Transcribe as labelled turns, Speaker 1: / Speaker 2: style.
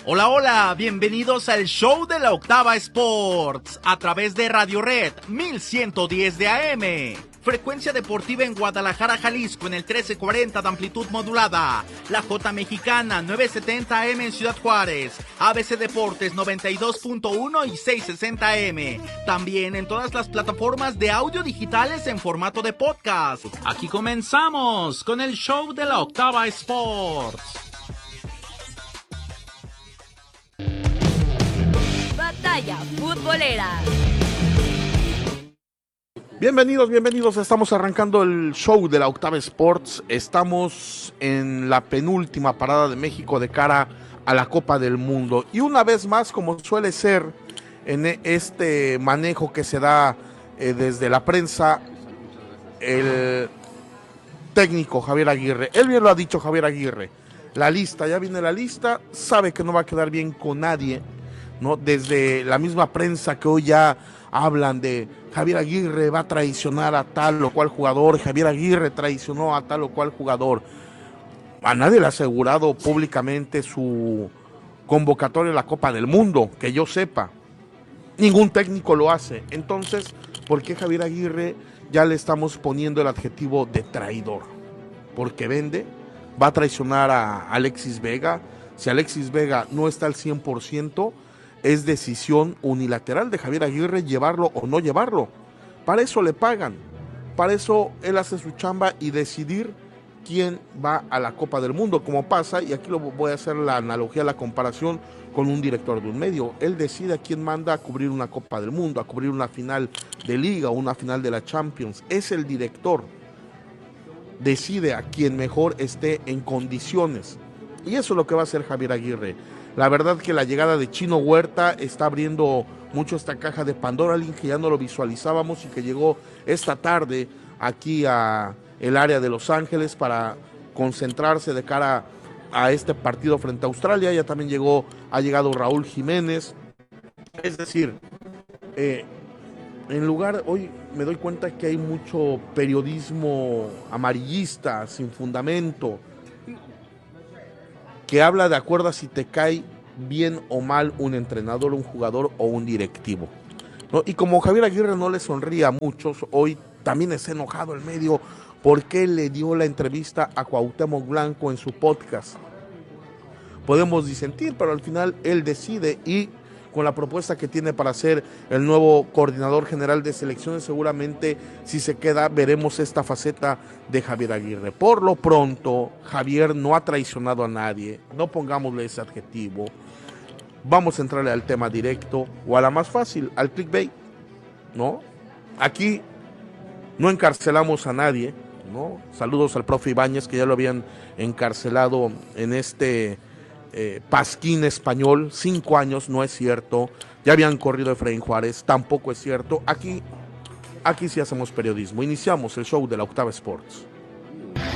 Speaker 1: Hola, hola, bienvenidos al show de la Octava Sports a través de Radio Red 1110 de AM. Frecuencia deportiva en Guadalajara, Jalisco en el 1340 de amplitud modulada. La J Mexicana 970 AM en Ciudad Juárez. ABC Deportes 92.1 y 660 AM. También en todas las plataformas de audio digitales en formato de podcast. Aquí comenzamos con el show de la Octava Sports.
Speaker 2: Batalla futbolera.
Speaker 3: Bienvenidos, estamos arrancando el show de la Octava Sports. Estamos en la penúltima parada de México de cara a la Copa del Mundo. Y una vez más, como suele ser en este manejo que se da desde la prensa, el técnico Javier Aguirre, él bien lo ha dicho Javier Aguirre, la lista, ya viene la lista, sabe que no va a quedar bien con nadie, ¿no? Desde la misma prensa que hoy ya hablan de Javier Aguirre va a traicionar a tal o cual jugador, Javier Aguirre traicionó a tal o cual jugador. A nadie le ha asegurado públicamente su convocatoria a la Copa del Mundo, que yo sepa. Ningún técnico lo hace. Entonces, ¿por qué Javier Aguirre ya le estamos poniendo el adjetivo de traidor? Porque vende, va a traicionar a Alexis Vega. Si Alexis Vega no está al 100%, es decisión unilateral de Javier Aguirre llevarlo o no llevarlo. Para eso le pagan, para eso él hace su chamba y decidir quién va a la Copa del Mundo, como pasa, y aquí lo voy a hacer la analogía, la comparación con un director de un medio. Él decide a quién manda a cubrir una Copa del Mundo, a cubrir una final de Liga o una final de la Champions. Es el director, decide a quien mejor esté en condiciones, y eso es lo que va a hacer Javier Aguirre. La verdad que la llegada de Chino Huerta está abriendo mucho esta caja de Pandora, alguien que ya no lo visualizábamos y que llegó esta tarde aquí a el área de Los Ángeles para concentrarse de cara a este partido frente a Australia. Ya también ha llegado Raúl Jiménez. Es decir, en lugar, hoy me doy cuenta que hay mucho periodismo amarillista, sin fundamento, que habla de acuerdo a si te cae bien o mal un entrenador, un jugador o un directivo, ¿no? Y como Javier Aguirre no le sonríe a muchos, hoy también está enojado el medio porque le dio la entrevista a Cuauhtémoc Blanco en su podcast. Podemos disentir, pero al final él decide, y con la propuesta que tiene para ser el nuevo coordinador general de selecciones, seguramente si se queda veremos esta faceta de Javier Aguirre. Por lo pronto, Javier no ha traicionado a nadie, no pongámosle ese adjetivo. Vamos a entrarle al tema directo, o a la más fácil, al clickbait, ¿no? Aquí no encarcelamos a nadie, ¿no? Saludos al profe Ibáñez, que ya lo habían encarcelado en este pasquín español, 5 años, no es cierto. Ya habían corrido a Efraín Juárez, tampoco es cierto. Aquí sí hacemos periodismo. Iniciamos el show de la Octava Sports.